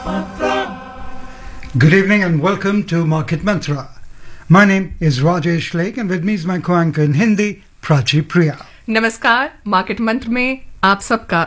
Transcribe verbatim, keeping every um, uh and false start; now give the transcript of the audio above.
Good evening and welcome to Market Mantra. My name is Rajesh Lake and with me is my co-anchor in Hindi, Prachi Priya. नमस्कार, market मंत्र में आप सबका